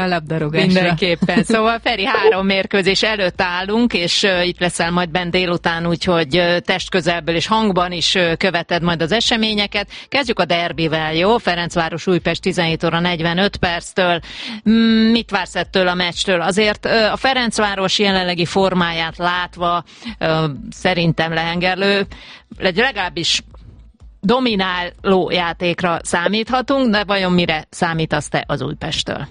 A labdarúgásra. Mindenképpen. Szóval Feri, 3 mérkőzés előtt állunk, és itt leszel majd bent délután, úgyhogy testközelből és hangban is követed majd az eseményeket. Kezdjük a derbivel, jó? Ferencváros-Újpest 17 óra 45 perctől. Mit vársz ettől a meccstől? Azért a Ferencváros jelenlegi formáját látva szerintem lehengerlő, legalábbis domináló játékra számíthatunk, de vajon mire számítasz te az Újpesttől?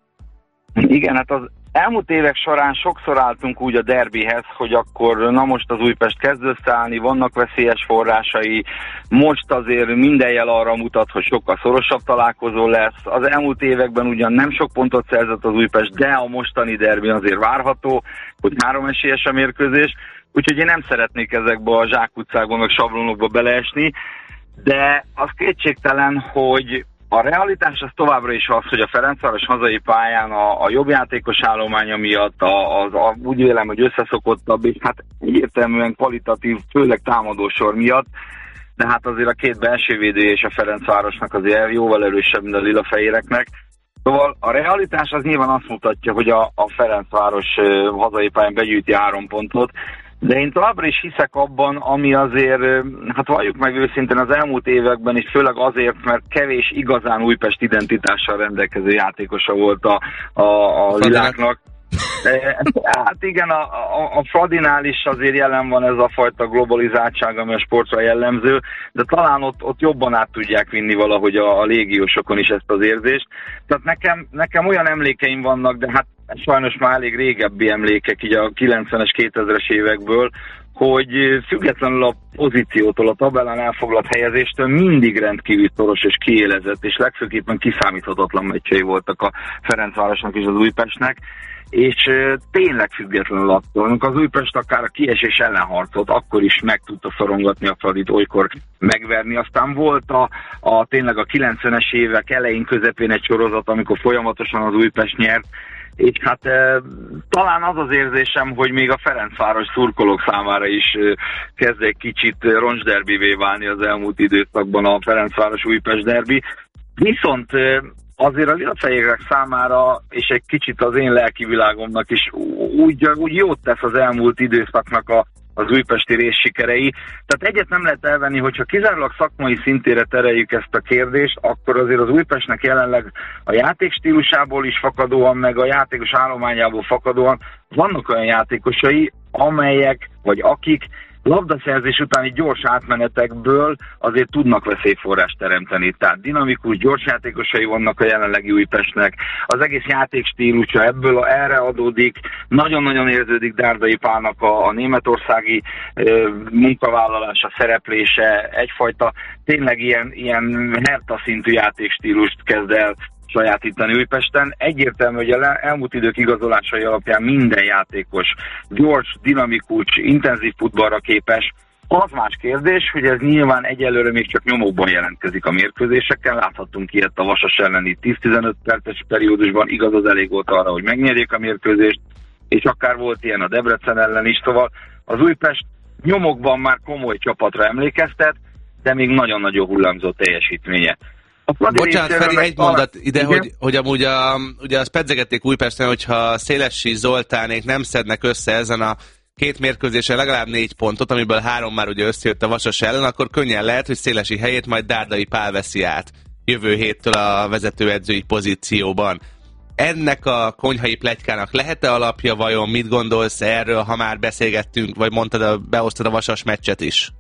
Igen, hát az elmúlt évek során sokszor álltunk úgy a derbihez, hogy akkor na most az Újpest kezd összeállni, vannak veszélyes forrásai, most azért minden jel arra mutat, hogy sokkal szorosabb találkozó lesz. Az elmúlt években ugyan nem sok pontot szerzett az Újpest, de a mostani derbi azért várható, hogy 3 esélyes a mérkőzés, úgyhogy én nem szeretnék ezekbe a zsákutcákba, meg sablonokba beleesni, de az kétségtelen, hogy a realitás az továbbra is az, hogy a Ferencváros hazai pályán a jobb játékos állománya miatt, úgy vélem, hogy összeszokottabb, és hát egyértelműen kvalitatív, főleg támadósor miatt, de hát azért a 2 belső védője és a Ferencvárosnak azért jóval erősebb, mint a lilafehéreknek. Szóval a realitás az nyilván azt mutatja, hogy a Ferencváros hazai pályán begyűjti 3 pontot, de én továbbra is hiszek abban, ami azért, hát valljuk meg őszintén az elmúlt években is, főleg azért, mert kevés igazán Újpest identitással rendelkező játékosa volt a világnak. Hát igen, a Fradinál is azért jelen van ez a fajta globalizáltság, ami a sportra jellemző, de talán ott jobban át tudják vinni valahogy a légiósokon is ezt az érzést. Tehát nekem olyan emlékeim vannak, de hát sajnos már elég régebbi emlékek, így a 90-es, 2000-es évekből, hogy függetlenül a pozíciótól, a tabellán elfoglalt helyezéstől mindig rendkívül szoros és kiélezett, és legfőképpen kiszámíthatatlan meccsei voltak a Ferencvárosnak és az Újpestnek, és tényleg függetlenül attól, amikor az Újpest akár a kiesés ellen harcolt, akkor is meg tudta szorongatni a Fradit, olykor megverni. Aztán volt tényleg a 90-es évek elején, közepén egy sorozat, amikor folyamatosan az Újpest nyert, és hát talán az az érzésem, hogy még a Ferencváros szurkolók számára is kezd egy kicsit roncsderbivé válni az elmúlt időszakban a Ferencváros-Újpest derbi. Viszont azért a lilafehérek számára, és egy kicsit az én lelki világomnak is úgy jót tesz az elmúlt időszaknak az újpesti részsikerei. Tehát egyet nem lehet elvenni, hogyha kizárólag szakmai szintére tereljük ezt a kérdést, akkor azért az Újpestnek jelenleg a játékstílusából is fakadóan, meg a játékos állományából fakadóan vannak olyan játékosai, amelyek, vagy akik labdaszerzés utáni gyors átmenetekből azért tudnak veszélyforrást teremteni. Tehát dinamikus, gyors játékosai vannak a jelenlegi Újpestnek. Az egész játékstílusa erre adódik. Nagyon-nagyon érződik Dárdai Pálnak a németországi munkavállalása, szereplése, egyfajta tényleg ilyen Hertha szintű játékstílust kezd el sajátítani Újpesten. Egyértelmű, hogy az elmúlt idők igazolásai alapján minden játékos gyors, dinamikus, intenzív futballra képes. Az más kérdés, hogy ez nyilván egyelőre még csak nyomokban jelentkezik a mérkőzéseken. Láthattunk ilyet a Vasas elleni 10-15 perces periódusban, igaz, az elég volt arra, hogy megnyerjék a mérkőzést, és akár volt ilyen a Debrecen ellen is. Szóval az Újpest nyomokban már komoly csapatra emlékeztet, de még nagyon-nagyon hullámzó teljesítménye. Bocsánat, Feri, egy mondat ide, hogy amúgy ugye azt pedzegették Újpesten, hogyha Szélessy Zoltánék nem szednek össze ezen a 2 mérkőzésen legalább 4 pontot, amiből 3 már ugye összejött a Vasas ellen, akkor könnyen lehet, hogy Szélessy helyét majd Dárdai Pál veszi át jövő héttől a vezetőedzői pozícióban. Ennek a konyhai pletykának lehet-e alapja vajon? Mit gondolsz erről, ha már beszélgettünk, vagy beosztad a Vasas meccset is?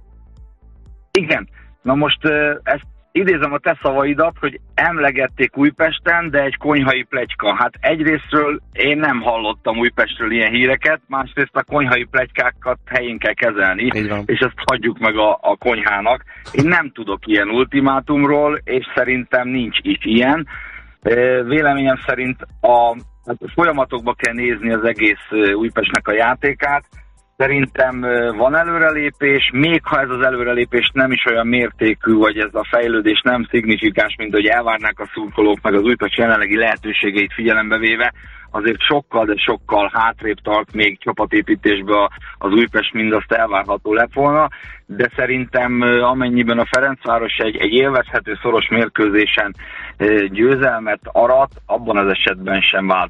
Igen. Na most ezt idézem a te szavaidat, hogy emlegették Újpesten, de egy konyhai pletyka. Hát egyrésztről én nem hallottam Újpestről ilyen híreket, másrészt a konyhai pletykákat helyén kell kezelni, és ezt hagyjuk meg a konyhának. Én nem tudok ilyen ultimátumról, és szerintem nincs is ilyen. Véleményem szerint folyamatokba kell nézni az egész Újpestnek a játékát. Szerintem van előrelépés, még ha ez az előrelépés nem is olyan mértékű, vagy ez a fejlődés nem szignifikáns, mint hogy elvárnák a szurkolók, meg az Újpest jelenlegi lehetőségeit figyelembe véve, azért sokkal, de sokkal hátrébb tart még csapatépítésbe az Újpest, mindazt elvárható lett volna, de szerintem amennyiben a Ferencváros egy élvezhető szoros mérkőzésen győzelmet arat, abban az esetben sem vált